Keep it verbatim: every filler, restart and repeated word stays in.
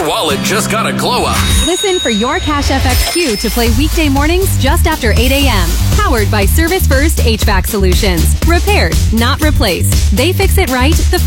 wallet just got a glow up. Listen for your Cash F X Q to play weekday mornings just after eight a.m. Powered by Service First H V A C Solutions. Repaired, not replaced. They fix it right the